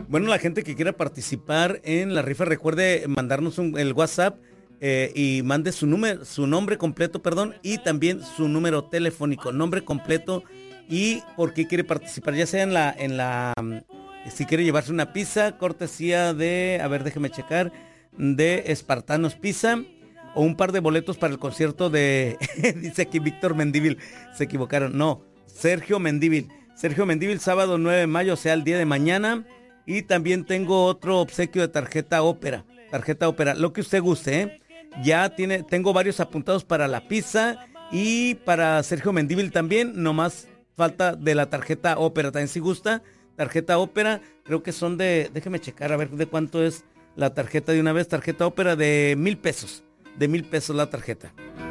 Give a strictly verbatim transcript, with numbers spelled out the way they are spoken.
Bueno, la gente que quiera participar en la rifa, recuerde mandarnos un, el WhatsApp eh, y mande su número, su nombre completo, perdón, y también su número telefónico, nombre completo y por qué quiere participar, ya sea en la, en la, mm, si quiere llevarse una pizza, cortesía de, a ver, déjeme checar, de Espartanos Pizza, o un par de boletos para el concierto de, dice aquí Víctor Mendívil, se equivocaron, no, Sergio Mendívil, Sergio Mendívil, sábado nueve de mayo, o sea, el día de mañana. Y también tengo otro obsequio de tarjeta ópera, tarjeta ópera, lo que usted guste, ¿eh? Ya tiene, tengo varios apuntados para la pizza y para Sergio Mendívil también, nomás falta de la tarjeta ópera, también si gusta, tarjeta ópera, creo que son de, déjeme checar a ver de cuánto es la tarjeta de una vez, tarjeta ópera de mil pesos, de mil pesos la tarjeta.